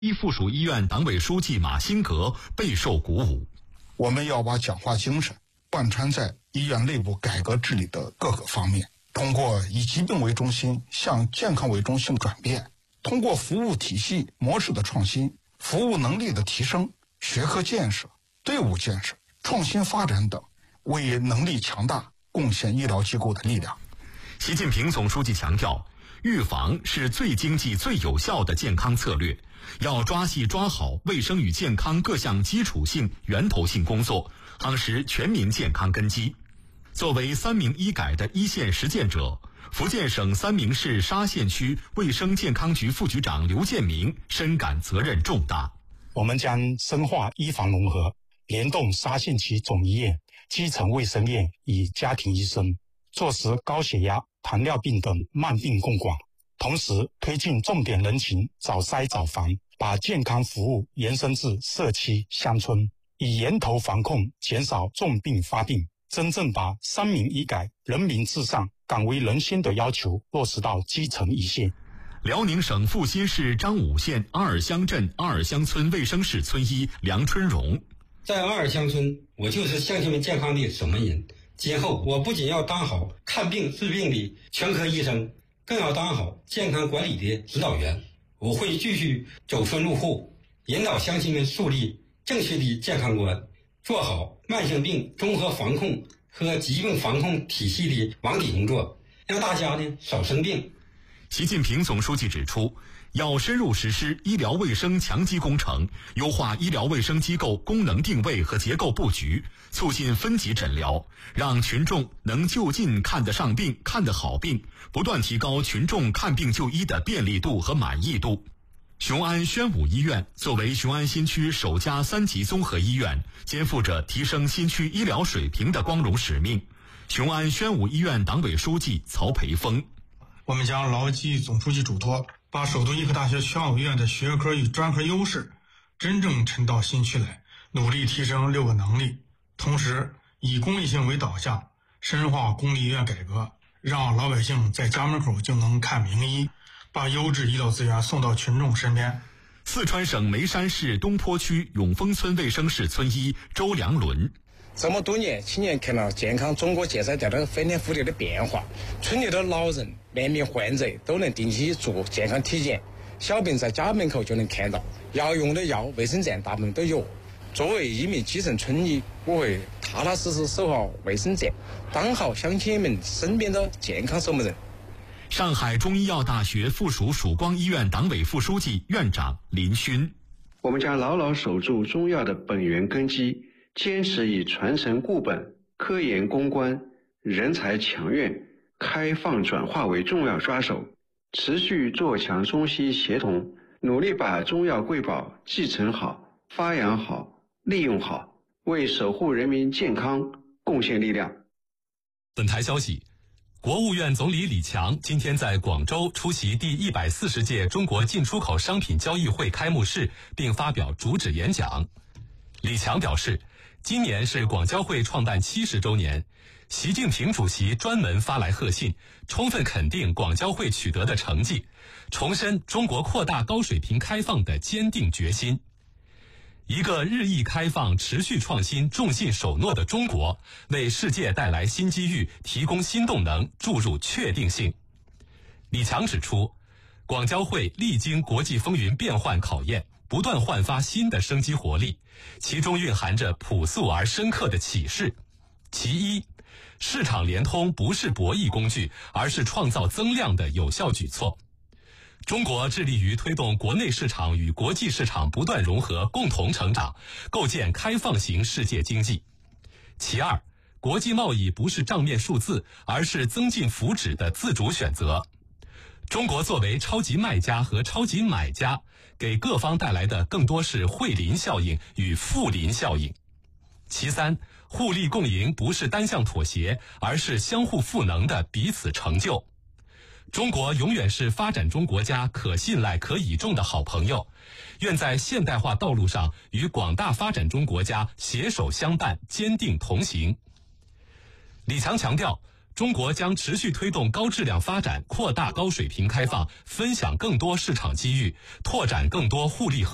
一附属医院党委书记马新革备受鼓舞。 我们要把讲话精神贯穿在医院内部改革治理的各个方面，通过以疾病为中心向健康为中心转变，通过服务体系模式的创新、服务能力的提升、学科建设、队伍建设、创新发展等，为能力强大贡献医疗机构的力量。 习近平总书记强调，预防是最经济最有效的健康策略，要抓细抓好卫生与健康各项基础性源头性工作，夯实全民健康根基。作为三明医改的一线实践者，福建省三明市沙县区卫生健康局副局长刘建明深感责任重大。 我们将深化医防融合，联动沙县区总医院、基层卫生院与家庭医生，落实高血压、糖尿病等慢病共管，同时推进重点人群早筛早防，把健康服务延伸至社区乡村，以源头防控，减少重病发病，真正把三明医改人民至上、敢为人先的要求落实到基层一线。 辽宁省阜新市张武县阿尔乡镇阿尔乡村卫生室村医梁春荣， 在阿尔乡村，我就是乡亲们健康的守门人。今后我不仅要当好看病治病的全科医生，更要当好健康管理的指导员。我会继续走村入户，引导乡亲们树立正确的健康观，做好慢性病综合防控和疾病防控体系的网底工作，让大家呢少生病。 习近平总书记指出，要深入实施医疗卫生强基工程，优化医疗卫生机构功能定位和结构布局，促进分级诊疗，让群众能就近看得上病、看得好病，不断提高群众看病就医的便利度和满意度。雄安宣武医院作为雄安新区首家3级综合医院，肩负着提升新区医疗水平的光荣使命。雄安宣武医院党委书记曹培峰， 我们将牢记总书记嘱托，把首都医科大学宣武医院的学科与专科优势真正沉到新区来，努力提升6个能力，同时以公益性为导向，深化公立医院改革，让老百姓在家门口就能看名医，把优质医疗资源送到群众身边。 四川省眉山市东坡区永丰村卫生室村医周良伦， 这么多年，亲眼看到健康中国建设带来翻天覆地的变化。村里的老人、面临患者都能定期做健康体检，小病在家门口就能看到，要用的药、卫生站大部分都有。作为一名基层村医，我会踏踏实实守好卫生站，当好乡亲们身边的健康守门人。 上海中医药大学附属曙光医院党委副书记、院长林勋， 我们将牢牢守住中药的本源根基，坚持以传承固本、科研攻关、人才强院、开放转化为重要抓手，持续做强中西协同，努力把中药瑰宝继承好、发扬好、利用好，为守护人民健康贡献力量。 本台消息，国务院总理李强今天在广州出席第140届中国进出口商品交易会开幕式，并发表主旨演讲。李强表示，今年是广交会创办70周年，习近平主席专门发来贺信，充分肯定广交会取得的成绩，重申中国扩大高水平开放的坚定决心。一个日益开放、持续创新、重信守诺的中国，为世界带来新机遇，提供新动能，注入确定性。李强指出，广交会历经国际风云变幻考验，不断焕发新的生机活力，其中蕴含着朴素而深刻的启示。其一，市场联通不是博弈工具，而是创造增量的有效举措。中国致力于推动国内市场与国际市场不断融合，共同成长，构建开放型世界经济。其二，国际贸易不是账面数字，而是增进福祉的自主选择。中国作为超级卖家和超级买家，给各方带来的更多是惠邻效应与富邻效应。其三，互利共赢不是单向妥协，而是相互赋能的彼此成就。中国永远是发展中国家可信赖、可倚重的好朋友，愿在现代化道路上与广大发展中国家携手相伴，坚定同行。李强强调，中国将持续推动高质量发展，扩大高水平开放，分享更多市场机遇，拓展更多互利合